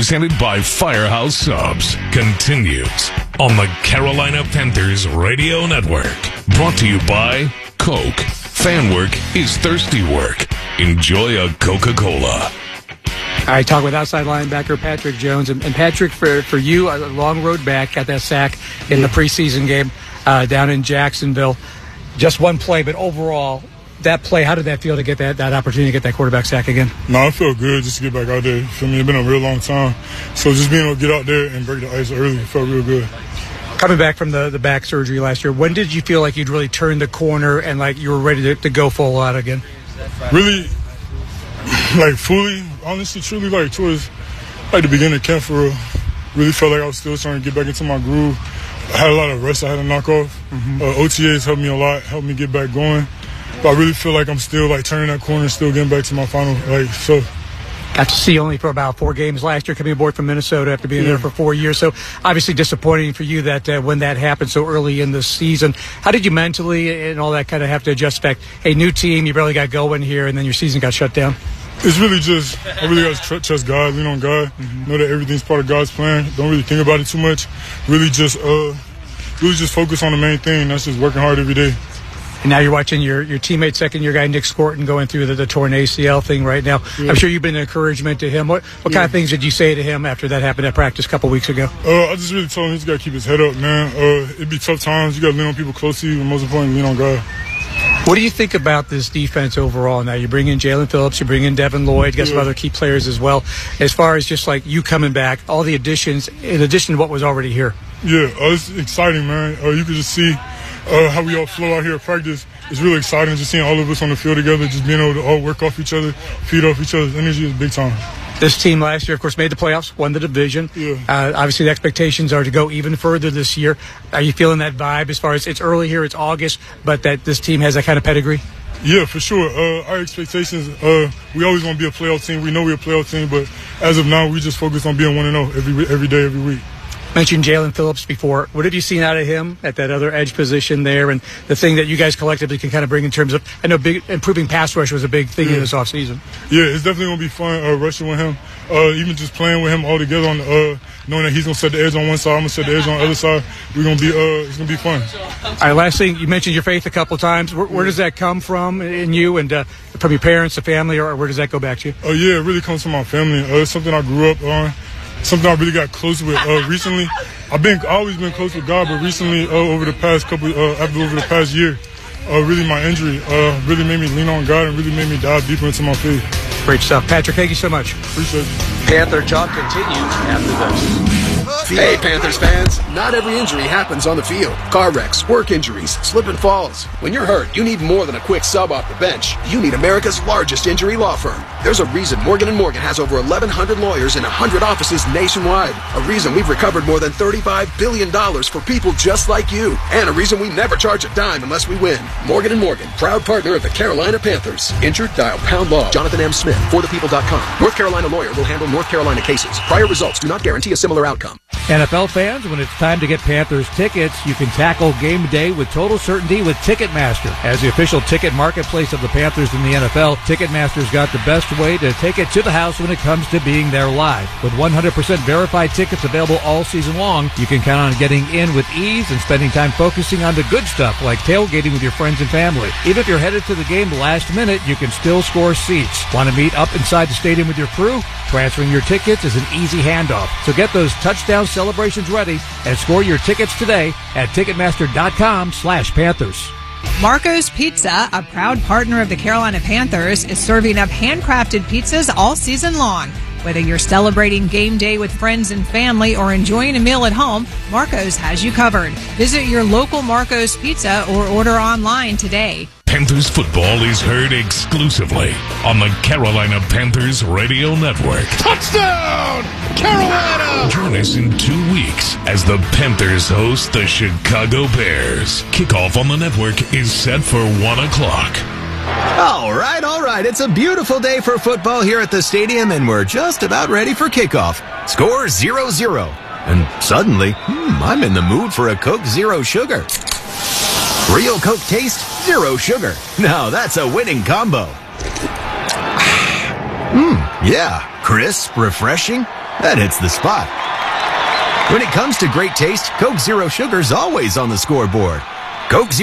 presented by Firehouse Subs, continues on the Carolina Panthers Radio Network. Brought to you by Coke. Fan work is thirsty work. Enjoy a Coca-Cola. All right, talk with outside linebacker Patrick Jones. And Patrick, for you, a long road back, got that sack in the preseason game down in Jacksonville. Just one play, but overall, that play, how did that feel to get that opportunity to get that quarterback sack again? No, I felt good just to get back out there. For me, it's been a real long time. So just being able to get out there and break the ice early felt real good. Coming back from the back surgery last year, when did you feel like you'd really turned the corner and like you were ready to go full out again? Really, like fully, honestly, truly, like towards like the beginning of camp for real. Really felt like I was still trying to get back into my groove. I had a lot of rest I had to knock off. OTAs helped me a lot, helped me get back going. But I really feel like I'm still like turning that corner, still getting back to my final so. Got to see only for about 4 games last year, coming aboard from Minnesota after being there for 4 years. So obviously disappointing for you that when that happened so early in the season. How did you mentally and all that kind of have to adjust back? Hey, new team, you barely got going here, and then your season got shut down. It's really just, I really got to trust God, lean on God, know that everything's part of God's plan. Don't really think about it too much. Really just focus on the main thing. That's just working hard every day. And now you're watching your teammate, second-year guy, Nick Scorton, going through the torn ACL thing right now. Yeah. I'm sure you've been an encouragement to him. What kind of things did you say to him after that happened at practice a couple weeks ago? I just really told him he's got to keep his head up, man. It'd be tough times. You got to lean on people close to you, and most importantly, lean on God. What do you think about this defense overall now? You bring in Jalen Phillips, you bring in Devin Lloyd, you got some other key players as well. As far as just like you coming back, all the additions, in addition to what was already here. Yeah, it's exciting, man. You can just see how we all flow out here at practice. It's really exciting just seeing all of us on the field together, just being able to all work off each other, feed off each other's energy is big time. This team last year, of course, made the playoffs, won the division. Yeah. Obviously, the expectations are to go even further this year. Are you feeling that vibe as far as it's early here, it's August, but that this team has that kind of pedigree? Yeah, for sure. Our expectations, we always want to be a playoff team. We know we're a playoff team, but as of now, we just focus on being 1-0 every day, every week. Mentioned Jalen Phillips before. What have you seen out of him at that other edge position there, and the thing that you guys collectively can kind of bring in terms of, I know improving pass rush was a big thing in this offseason. Yeah, it's definitely going to be fun rushing with him. Even just playing with him all together, on knowing that he's going to set the edge on one side, I'm going to set the edge on the other side. We're going to be, it's going to be fun. All right, last thing, you mentioned your faith a couple of times. Where does that come from in you and from your parents, the family, or where does that go back to you? Yeah, it really comes from my family. It's something I grew up on. Something I really got close with recently. I've always been close with God, but recently over the past year, really my injury really made me lean on God and really made me dive deeper into my faith. Great stuff. Patrick, thank you so much. Appreciate it. Panther Talk continues after this. Hey, Panthers fans. Not every injury happens on the field. Car wrecks, work injuries, slip and falls. When you're hurt, you need more than a quick sub off the bench. You need America's largest injury law firm. There's a reason Morgan & Morgan has over 1,100 lawyers in 100 offices nationwide. A reason we've recovered more than $35 billion for people just like you. And a reason we never charge a dime unless we win. Morgan & Morgan, proud partner of the Carolina Panthers. Injured? Dial #law. Jonathan M. Smith, forthepeople.com. North Carolina lawyer will handle North Carolina cases. Prior results do not guarantee a similar outcome. NFL fans, when it's time to get Panthers tickets, you can tackle game day with total certainty with Ticketmaster. As the official ticket marketplace of the Panthers in the NFL, Ticketmaster's got the best way to take it to the house when it comes to being there live. With 100% verified tickets available all season long, you can count on getting in with ease and spending time focusing on the good stuff like tailgating with your friends and family. Even if you're headed to the game last minute, you can still score seats. Want to meet up inside the stadium with your crew? Transferring your tickets is an easy handoff. So get those touchdown celebrations ready and score your tickets today at Ticketmaster.com/Panthers. Marco's Pizza, a proud partner of the Carolina Panthers, is serving up handcrafted pizzas all season long. Whether you're celebrating game day with friends and family or enjoying a meal at home, Marco's has you covered. Visit your local Marco's Pizza or order online today. Panthers football is heard exclusively on the Carolina Panthers Radio Network. Touchdown, Carolina! Join us in 2 weeks as the Panthers host the Chicago Bears. Kickoff on the network is set for 1 o'clock. All right. It's a beautiful day for football here at the stadium, and we're just about ready for kickoff. Score 0-0. And suddenly, I'm in the mood for a Coke Zero Sugar. Real Coke taste, zero sugar. Now that's a winning combo. Yeah, crisp, refreshing, that hits the spot. When it comes to great taste, Coke Zero Sugar's always on the scoreboard. Coke Zero